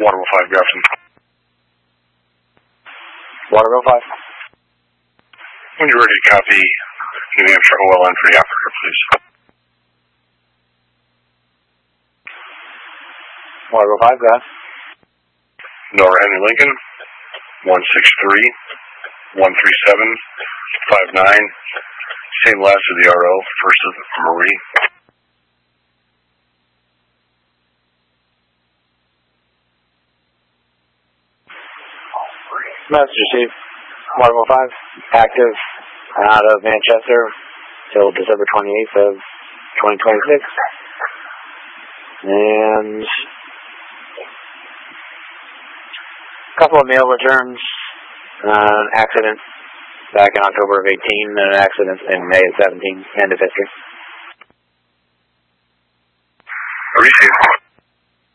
Waterville 5, Grafton. Waterville 5. When you're ready to copy New Hampshire OLN for the operator, please. Waterville 5, go ahead. Nora Henry Lincoln, 163-137-59. Same last of the RO, first of Marie. Message received. Waterville 5, active out of Manchester till December 28th of 2026. And a couple of mail returns, an accident back in October of 18, and an accident in May of 17, end of history. Received.